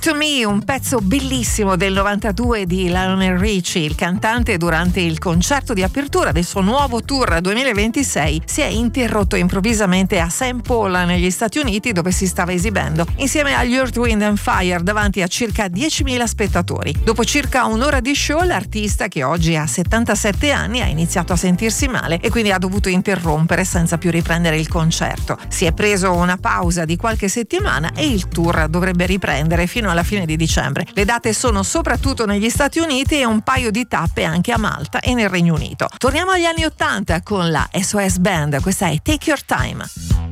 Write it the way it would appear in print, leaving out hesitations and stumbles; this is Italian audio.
to Me, un pezzo bellissimo del 92 di Lionel Richie. Il cantante, durante il concerto di apertura del suo nuovo tour 2026, si è interrotto improvvisamente a St. Paul negli Stati Uniti, dove si stava esibendo insieme agli Earth, Wind and Fire davanti a circa 10.000 spettatori. Dopo circa un'ora di show, l'artista, che oggi ha 77 anni, ha iniziato a sentirsi male e quindi ha dovuto interrompere senza più riprendere il concerto. Si è preso una pausa di qualche settimana e il tour dovrebbe riprendere fino alla fine di dicembre. Le date sono soprattutto negli Stati Uniti e un paio di tappe anche a Malta e nel Regno Unito. Torniamo agli anni '80 con la SOS Band, questa è Take Your Time.